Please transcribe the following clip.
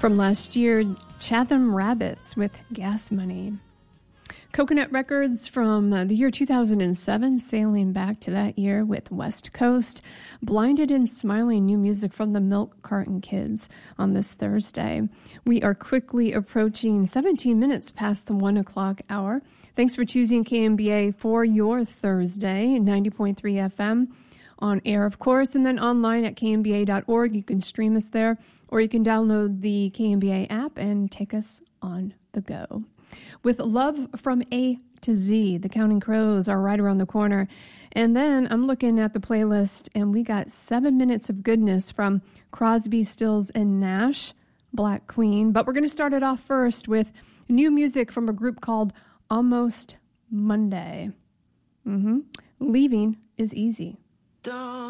From last year, Chatham Rabbits with Gas Money. Coconut Records from the year 2007, sailing back to that year with West Coast. Blinded and Smiling, new music from the Milk Carton Kids on this Thursday. We are quickly approaching 17 minutes past the 1 o'clock hour. Thanks for choosing KMBA for your Thursday, 90.3 FM. On air, of course, and then online at kmba.org. You can stream us there, or you can download the KMBA app and take us on the go. With Love from A to Z, the Counting Crows are right around the corner. And then I'm looking at the playlist, and we got 7 minutes of goodness from Crosby, Stills, and Nash, Black Queen. But we're going to start it off first with new music from a group called Almost Monday. Leaving is Easy. Don't